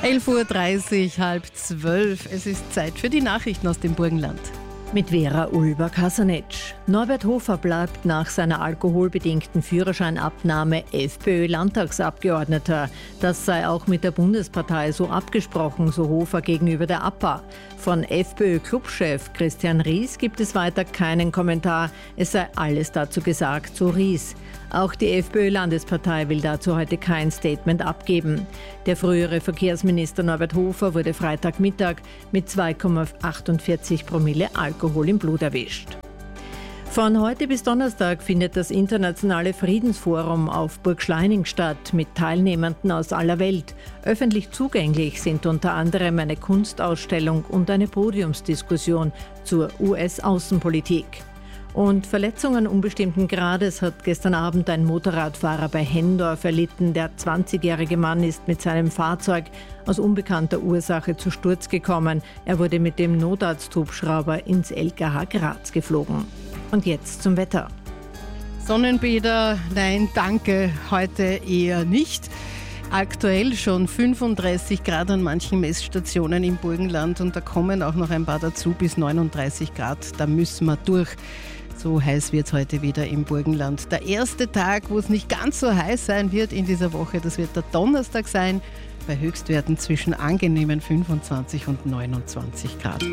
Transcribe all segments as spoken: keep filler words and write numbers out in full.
elf Uhr dreißig, halb zwölf. Es ist Zeit für die Nachrichten aus dem Burgenland. Mit Vera Ulber-Kasanetsch. Norbert Hofer bleibt nach seiner alkoholbedingten Führerscheinabnahme FPÖ-Landtagsabgeordneter. Das sei auch mit der Bundespartei so abgesprochen, so Hofer gegenüber der A P A. Von FPÖ-Clubchef Christian Ries gibt es weiter keinen Kommentar. Es sei alles dazu gesagt, so Ries. Auch die FPÖ-Landespartei will dazu heute kein Statement abgeben. Der frühere Verkehrsminister Norbert Hofer wurde Freitagmittag mit zwei Komma achtundvierzig Promille Alkohol im Blut erwischt. Von heute bis Donnerstag findet das Internationale Friedensforum auf Burg Schleining statt mit Teilnehmenden aus aller Welt. Öffentlich zugänglich sind unter anderem eine Kunstausstellung und eine Podiumsdiskussion zur U S-Außenpolitik. Und Verletzungen unbestimmten Grades hat gestern Abend ein Motorradfahrer bei Hendorf erlitten. Der zwanzigjährige Mann ist mit seinem Fahrzeug aus unbekannter Ursache zu Sturz gekommen. Er wurde mit dem Notarzthubschrauber ins L K H Graz geflogen. Und jetzt zum Wetter. Sonnenbäder, nein, danke, heute eher nicht. Aktuell schon fünfunddreißig Grad an manchen Messstationen im Burgenland und da kommen auch noch ein paar dazu bis neununddreißig Grad. Da müssen wir durch. So heiß wird es heute wieder im Burgenland. Der erste Tag, wo es nicht ganz so heiß sein wird in dieser Woche, das wird der Donnerstag sein, bei Höchstwerten zwischen angenehmen fünfundzwanzig und neunundzwanzig Grad.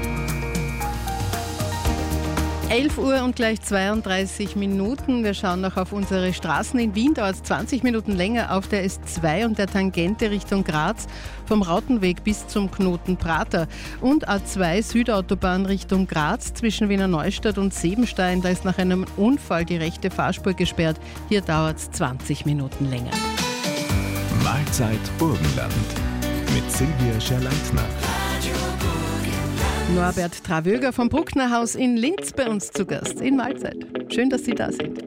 elf Uhr und gleich zweiunddreißig Minuten. Wir schauen noch auf unsere Straßen. In Wien dauert es zwanzig Minuten länger auf der S zwei und der Tangente Richtung Graz vom Rautenweg bis zum Knoten Prater. Und A zwei Südautobahn Richtung Graz zwischen Wiener Neustadt und Sebenstein. Da ist nach einem Unfall die rechte Fahrspur gesperrt. Hier dauert es zwanzig Minuten länger. Mahlzeit Burgenland mit Silvia Scherleitner. Norbert Travöger vom Brucknerhaus in Linz bei uns zu Gast in Mahlzeit. Schön, dass Sie da sind.